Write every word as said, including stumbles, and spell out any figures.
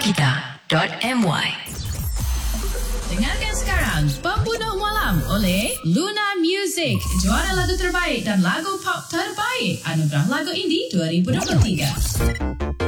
kita dot my. Dengarkan sekarang Pembunuh Malam oleh Luna Music, juara lagu terbaik dan lagu pop terbaik Anugerah Lagu Indie dua ribu dua puluh tiga.